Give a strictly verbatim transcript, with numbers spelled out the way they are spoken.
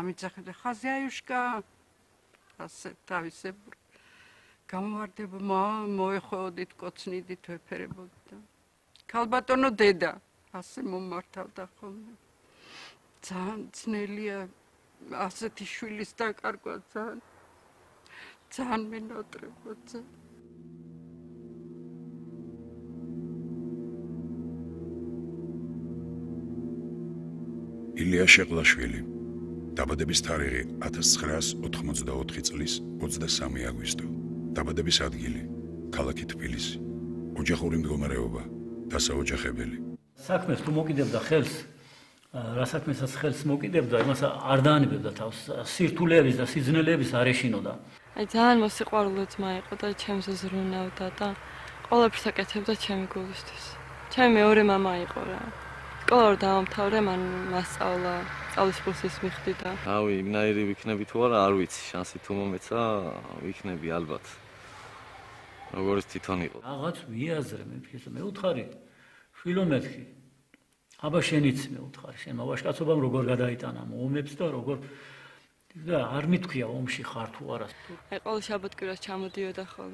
დამიძახებდა ხაზიაიუშკა ასე თავისებური გამოვარდება მოეხოვდით კოცნიდით ვეფერებოდით და ქალბატონო დედა ასე მომართავდა ხოლმე ძალიან ძნელია ასეთი შვილის დაკარგვა ძალიან ძალიან მენატრებოდ ძალიან ილია შეყლაშვილი დაბადების თარიღი ათას ცხრაას ოთხმოცდაოთხი წლის ოცდასამი აგვისტო დაბადების ადგილი ქალაქი თბილისი ოჯახური მდგომარეობა დასაოჯახებელი საქმეს თუ მოკიდებდა ხელს რა საქმესაც ხელს მოკიდებდა იმას არ დაანებებდა თავს სირთულეების და სიძნელეების არ ეშინოდა აი ძალიან მოსიყვარულე ძმა იყო და ჩემს ზრუნავდა და ყველაფერს აკეთებდა ჩემი გულისთვის ჩემი მეორე მამა იყო რა სკოლა რომ დაამთავრე მან მასწავლა სწავლის პროცესს მიხდი და რავი იმნაირი ვიქნები თუ არა არ ვიცი შანსი თუ მომეცა ვიქნები ალბათ როგორც თვითონ იყო რაღაც ვიაზრე მე ფიქრე მე უთხარი შვილო მეთქი აბა შენიც მე უთხარი შენ მოვაშკაცობამ როგორ გადაიტანა მომებს და როგორ და არ მithქვია ომში ხარ თუ არა აი ყოველ შაბათ-კვირას ჩამოდიოდა ხოლმე